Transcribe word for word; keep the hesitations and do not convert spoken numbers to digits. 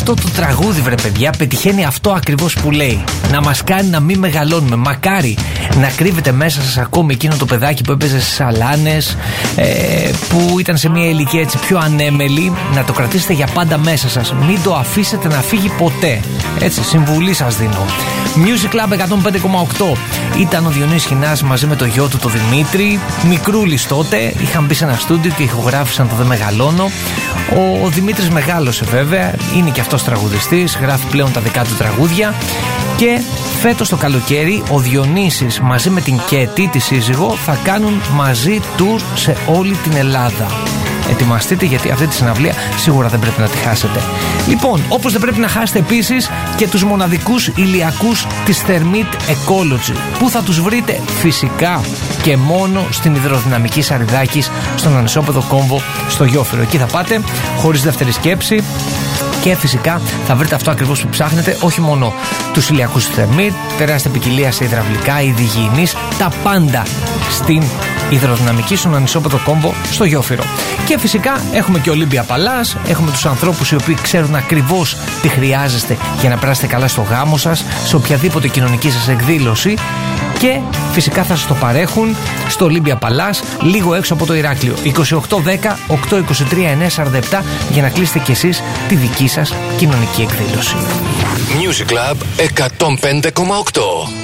αυτό το τραγούδι, βρε παιδιά, πετυχαίνει αυτό ακριβώς που λέει. Να μας κάνει να μην μεγαλώνουμε. Μακάρι να κρύβεται μέσα σας ακόμη εκείνο το παιδάκι που έπαιζε στις σαλάνες, ε, που ήταν σε μια ηλικία έτσι πιο ανέμελη. Να το κρατήσετε για πάντα μέσα σας. Μην το αφήσετε να φύγει ποτέ. Έτσι, συμβουλή σας δίνω. Music Club εκατόν πέντε κόμμα οκτώ. Ήταν ο Διονύσης Χινάς μαζί με το γιο του, το Δημήτρη. Μικρούλης τότε. Είχαν μπει σε ένα στούντιο και ηχογράφησαν το «Δεν μεγαλώνω». Ο, ο Δημήτρης μεγάλωσε βέβαια. Είναι και αυτός τραγουδιστής. Γράφει πλέον τα δικά του τραγούδια. Και φέτος το καλοκαίρι ο Διονύσης μαζί με την Κέτη, τη σύζυγο, θα κάνουν μαζί tour σε όλη την Ελλάδα. Ετοιμαστείτε, γιατί αυτή τη συναυλία σίγουρα δεν πρέπει να τη χάσετε. Λοιπόν, όπως δεν πρέπει να χάσετε επίσης και τους μοναδικούς ηλιακούς της Thermit Ecology. Πού θα τους βρείτε? Φυσικά και μόνο στην υδροδυναμική Σαριδάκης, στον ανισόπεδο Κόμβο, στο Γιόφυρο. Εκεί θα πάτε χωρίς δεύτερη σκέψη. Και φυσικά θα βρείτε αυτό ακριβώς που ψάχνετε, όχι μόνο τους ηλιακούς του Thermit, τεράστια ποικιλία σε υδραυλικά, είδη υγιεινής, τα πάντα στην υδροδυναμική, στον ανισόπεδο Κόμβο, στο Γιόφυρο. Και φυσικά έχουμε και Olympia Palace, έχουμε τους ανθρώπους οι οποίοι ξέρουν ακριβώς τι χρειάζεστε για να περάσετε καλά στο γάμο σας, σε οποιαδήποτε κοινωνική σας εκδήλωση. Και φυσικά θα σας το παρέχουν στο Olympia Palace, λίγο έξω από το Ηράκλειο. είκοσι οκτώ δέκα οκτακόσια είκοσι τρία εννιακόσια σαράντα επτά για να κλείσετε κι εσείς τη δική σας κοινωνική εκδήλωση. Music Club εκατόν πέντε κόμμα οκτώ.